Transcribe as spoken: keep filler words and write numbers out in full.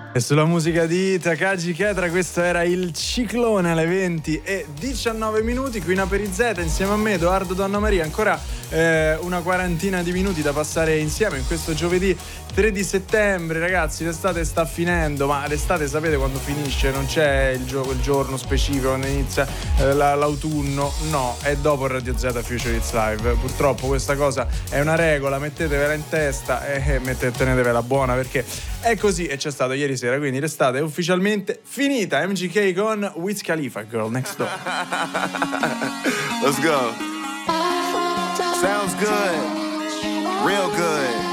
E sulla musica di Takagi Ketra questo era il Ciclone alle venti e diciannove minuti qui in Aperizeta insieme a me Edoardo Donna Maria. Ancora eh, una quarantina di minuti da passare insieme in questo giovedì tre di settembre. Ragazzi, l'estate sta finendo, ma l'estate sapete quando finisce? Non c'è il, gio- il giorno specifico quando inizia eh, la- l'autunno, no, è dopo il Radio Z Future Hits Live. Purtroppo questa cosa è una regola, mettetevela in testa e eh, tenetevela buona perché è così e c'è stato ieri sera, quindi l'estate è ufficialmente finita. M G K con Wiz Khalifa, Girl Next Door. Let's go. Sounds good. Real good.